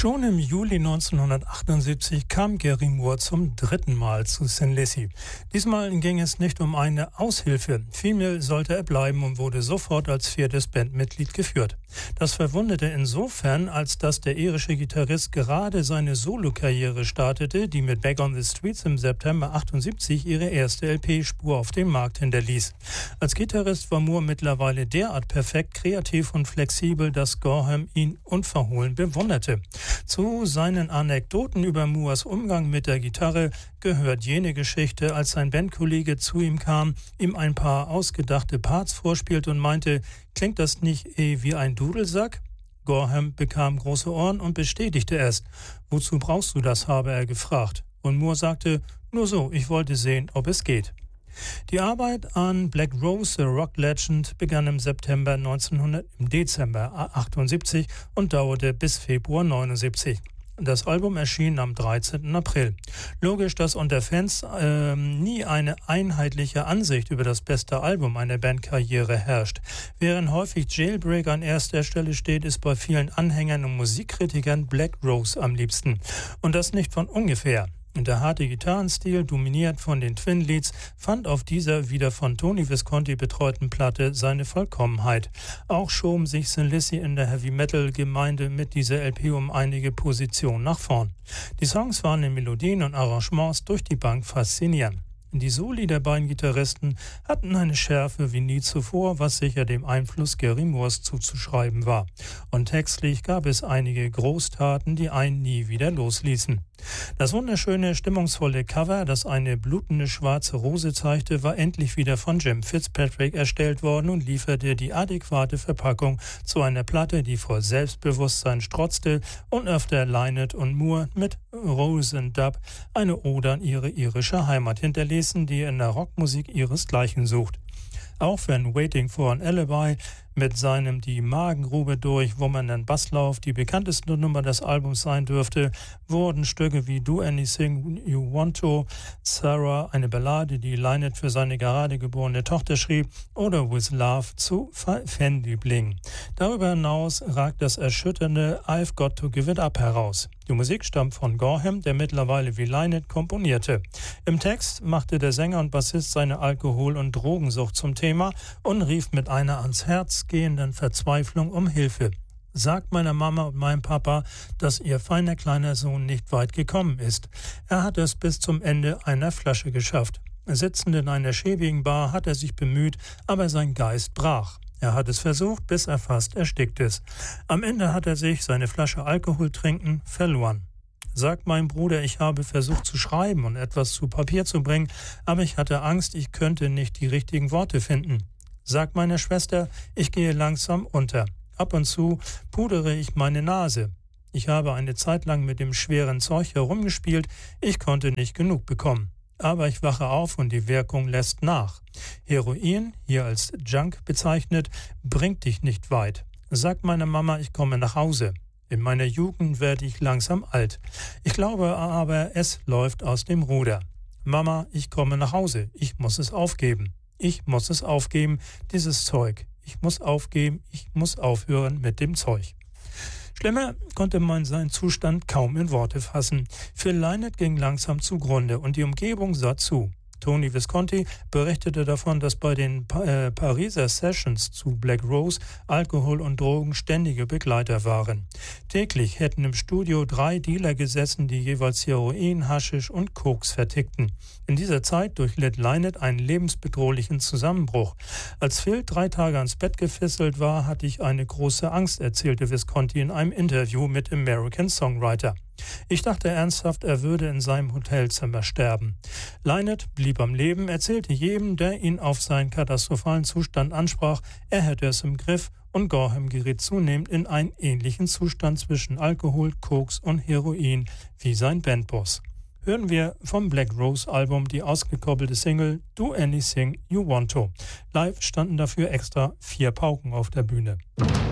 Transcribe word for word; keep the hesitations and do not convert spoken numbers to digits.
Schon im Juli neunzehnhundertachtundsiebzig kam Gary Moore zum dritten Mal zu Thin Lizzy. Diesmal ging es nicht um eine Aushilfe. Vielmehr sollte er bleiben und wurde sofort als viertes Bandmitglied geführt. Das verwunderte insofern, als dass der irische Gitarrist gerade seine Solokarriere startete, die mit Back on the Streets im September achtundsiebzig ihre erste L P-Spur auf dem Markt hinterließ. Als Gitarrist war Moore mittlerweile derart perfekt, kreativ und flexibel, dass Gorham ihn unverhohlen bewunderte. Zu seinen Anekdoten über Moores Umgang mit der Gitarre gehört jene Geschichte, als sein Bandkollege zu ihm kam, ihm ein paar ausgedachte Parts vorspielte und meinte, klingt das nicht eh wie ein Dudelsack? Gorham bekam große Ohren und bestätigte es. Wozu brauchst du das, habe er gefragt. Und Moore sagte, nur so, ich wollte sehen, ob es geht. Die Arbeit an Black Rose, The Rock Legend, begann im September neunzehnhundert, im Dezember achtundsiebzig und dauerte bis Februar neunundsiebzig. Das Album erschien am dreizehnten April. Logisch, dass unter Fans äh, nie eine einheitliche Ansicht über das beste Album einer Bandkarriere herrscht. Während häufig Jailbreak an erster Stelle steht, ist bei vielen Anhängern und Musikkritikern Black Rose am liebsten. Und das nicht von ungefähr. Der harte Gitarrenstil, dominiert von den Twin Leads, fand auf dieser wieder von Tony Visconti betreuten Platte seine Vollkommenheit. Auch schoben sich Thin Lizzy in der Heavy-Metal-Gemeinde mit dieser L P um einige Positionen nach vorn. Die Songs waren in Melodien und Arrangements durch die Bank faszinierend. Die Soli der beiden Gitarristen hatten eine Schärfe wie nie zuvor, was sicher dem Einfluss Gary Moores zuzuschreiben war. Und textlich gab es einige Großtaten, die einen nie wieder losließen. Das wunderschöne, stimmungsvolle Cover, das eine blutende schwarze Rose zeigte, war endlich wieder von Jim Fitzpatrick erstellt worden und lieferte die adäquate Verpackung zu einer Platte, die vor Selbstbewusstsein strotzte und öfter Lynott und Moore mit Rose and Dub eine Ode an ihre irische Heimat hinterließen, die in der Rockmusik ihresgleichen sucht. Auch wenn Waiting for an Alibi mit seinem Die Magengrube durchwummernden Basslauf die bekannteste Nummer des Albums sein dürfte, wurden Stücke wie Do Anything You Want To, Sarah, eine Ballade, die Lynott für seine gerade geborene Tochter schrieb, oder With Love zu Fanlieblingen. Darüber hinaus ragt das erschütternde I've Got to Give It Up heraus. Die Musik stammt von Gorham, der mittlerweile wie Lynott komponierte. Im Text machte der Sänger und Bassist seine Alkohol- und Drogensucht zum Thema und rief mit einer ans Herz gehenden Verzweiflung um Hilfe. Sagt meiner Mama und meinem Papa, dass ihr feiner kleiner Sohn nicht weit gekommen ist. Er hat es bis zum Ende einer Flasche geschafft. Sitzend in einer schäbigen Bar hat er sich bemüht, aber sein Geist brach. Er hat es versucht, bis er fast erstickt ist. Am Ende hat er sich, seine Flasche Alkohol trinken, verloren. Sagt mein Bruder, ich habe versucht zu schreiben und etwas zu Papier zu bringen, aber ich hatte Angst, ich könnte nicht die richtigen Worte finden. Sagt meine Schwester, ich gehe langsam unter. Ab und zu pudere ich meine Nase. Ich habe eine Zeit lang mit dem schweren Zeug herumgespielt, ich konnte nicht genug bekommen. Aber ich wache auf und die Wirkung lässt nach. Heroin, hier als Junk bezeichnet, bringt dich nicht weit. Sagt meine Mama, ich komme nach Hause. In meiner Jugend werde ich langsam alt. Ich glaube aber, es läuft aus dem Ruder. Mama, ich komme nach Hause. Ich muss es aufgeben. Ich muss es aufgeben, dieses Zeug. Ich muss aufgeben, ich muss aufhören mit dem Zeug. Schlimmer konnte man seinen Zustand kaum in Worte fassen. Für Lynott ging langsam zugrunde und die Umgebung sah zu. Tony Visconti berichtete davon, dass bei den pa- äh, Pariser Sessions zu Black Rose Alkohol und Drogen ständige Begleiter waren. Täglich hätten im Studio drei Dealer gesessen, die jeweils Heroin, Haschisch und Koks vertickten. In dieser Zeit durchlitt Lynott einen lebensbedrohlichen Zusammenbruch. Als Phil drei Tage ans Bett gefesselt war, hatte ich eine große Angst, erzählte Visconti in einem Interview mit American Songwriter. Ich dachte ernsthaft, er würde in seinem Hotelzimmer sterben. Lynott blieb am Leben, erzählte jedem, der ihn auf seinen katastrophalen Zustand ansprach, er hätte es im Griff, und Gorham geriet zunehmend in einen ähnlichen Zustand zwischen Alkohol, Koks und Heroin wie sein Bandboss. Hören wir vom Black Rose Album die ausgekoppelte Single Do Anything You Want To. Live standen dafür extra vier Pauken auf der Bühne.